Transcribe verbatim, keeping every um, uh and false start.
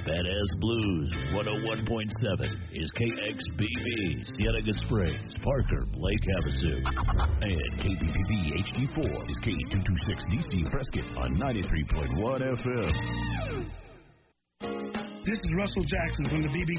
Badass Blues one oh one point seven is K X B B, Cienega Springs, Parker, Lake Havasu. And K B B B H D four is K two twenty-six D C Prescott on ninety-three point one F M. This is Russell Jackson from the B B